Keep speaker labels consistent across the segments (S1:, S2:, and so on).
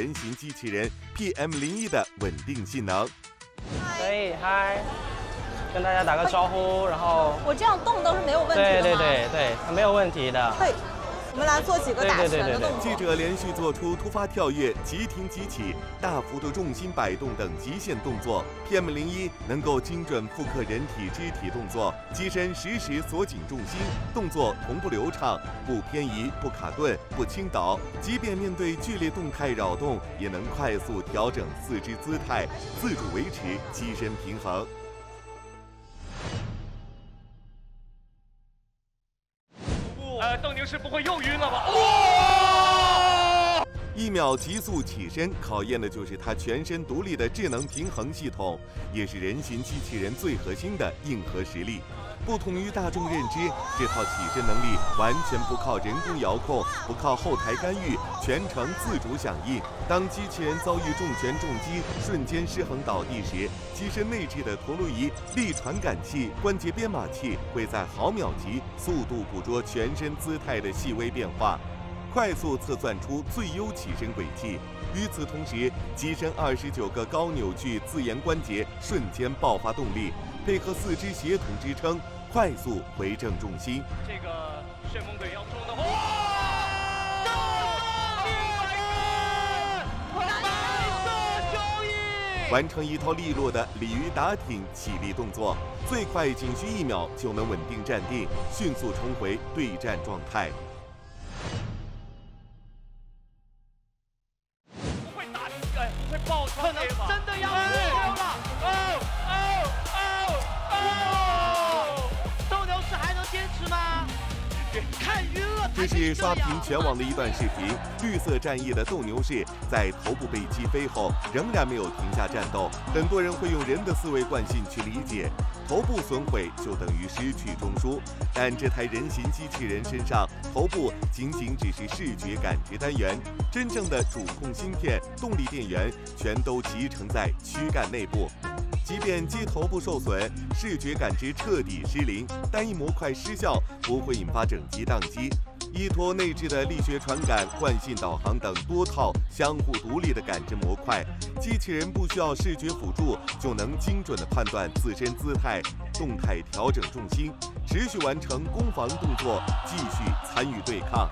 S1: 人形机器人 PM01的稳定性能。
S2: 可以，嗨，跟大家打个招呼，然后
S3: 我这样动都是没有问题的吗？
S2: 对，没有问题的。
S3: 嘿，我们来做几个打拳的动作。
S1: 记者连续做出突发跳跃、急停急起、大幅度重心摆动等极限动作。PM01能够精准复刻人体肢体动作，机身实时锁紧重心，动作同步流畅，不偏移、不卡顿、不倾倒。即便面对剧烈动态扰动，也能快速调整四肢姿态，自主维持机身平衡。
S4: 邓宁是不会又晕了吧？
S1: 1秒急速起身，考验的就是它全身独立的智能平衡系统，也是人形机器人最核心的硬核实力。不同于大众认知，这套起身能力完全不靠人工遥控，不靠后台干预，全程自主响应。当机器人遭遇重拳重击，瞬间失衡倒地时，机身内置的陀螺仪、力传感器、关节编码器会在毫秒级速度捕捉全身姿态的细微变化，快速测算出最优起身轨迹。与此同时，机身29个高扭矩自研关节瞬间爆发动力，配合四肢协同支撑，快速回正重心。
S4: 这个旋风腿要重的话，
S1: 完成一套利落的鲤鱼打挺起立动作，最快仅需1秒就能稳定站定，迅速重回对战状态。
S4: 不会打，不会爆穿，可能真的要输了。斗牛士还能坚持吗？看晕了。
S1: 这是刷屏全网的一段视频，绿色战翼的斗牛士在头部被击飞后，仍然没有停下战斗。很多人会用人的思维惯性去理解，头部损毁就等于失去中枢，但这台人形机器人身上，头部仅只是视觉感知单元，真正的主控芯片、动力电源全都集成在躯干内部。即便机头部受损，视觉感知彻底失灵，单一模块失效不会引发整机宕机。依托内置的力学传感、惯性导航等多套相互独立的感知模块，机器人不需要视觉辅助就能精准地判断自身姿态，动态调整重心，持续完成攻防动作，继续参与对抗。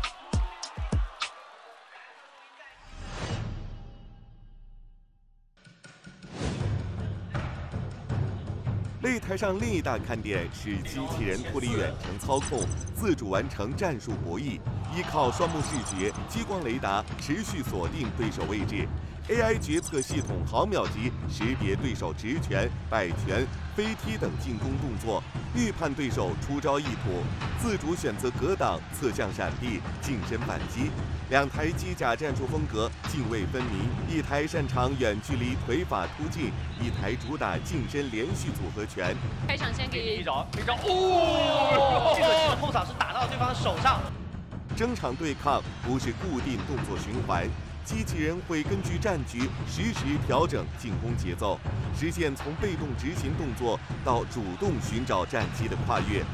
S1: 擂台上另一大看点是机器人脱离远程操控，自主完成战术博弈，依靠双目视觉、激光雷达持续锁定对手位置。AI 决策系统毫秒级识别对手直拳、摆拳、飞踢等进攻动作，预判对手出招意图，自主选择格挡、侧向闪避、近身反击。两台机甲战术风格泾渭分明，一台擅长远距离腿法突进，一台主打近身连续组合拳。
S5: 开场先给
S4: 一招，这个后场是打到对方的手上。
S1: 整场对抗不是固定动作循环，机器人会根据战局实时调整进攻节奏，实现从被动执行动作到主动寻找战机的跨越。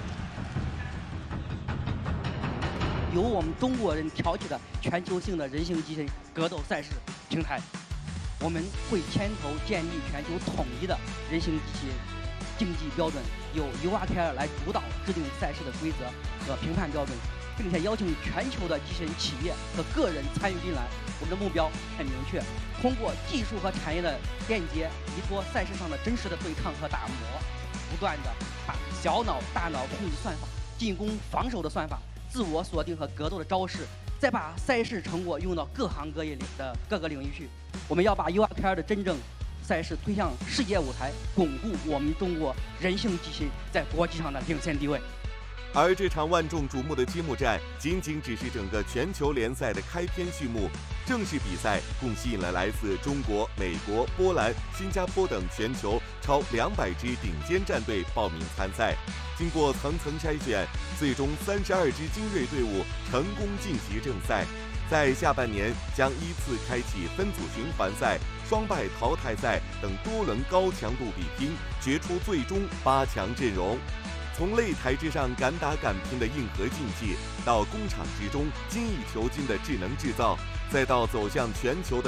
S6: 由我们中国人挑起的全球性的人形机器人格斗赛事平台，我们会牵头建立全球统一的人形机器人竞技标准，由 URKR 来主导制定赛事的规则和评判标准，并且邀请全球的机器人企业和个人参与进来。我们的目标很明确，通过技术和产业的链接，依托赛事上的真实的对抗和打磨，不断的把小脑、大脑控制算法、进攻、防守的算法、自我锁定和格斗的招式，再把赛事成果用到各行各业里的各个领域去。我们要把 URKR 的真正赛事推向世界舞台，巩固我们中国人形机器人在国际上的领先地位。
S1: 而这场万众瞩目的揭幕战，仅只是整个全球联赛的开篇序幕。正式比赛共吸引了来自中国、美国、波兰、新加坡等全球超200支顶尖战队报名参赛。经过层层筛选，最终32支精锐队伍成功晋级正赛。在下半年将依次开启分组循环赛、双败淘汰赛等多轮高强度比拼，决出最终8强阵容。从擂台之上敢打敢拼的硬核竞技，到工厂之中精益求精的智能制造，再到走向全球的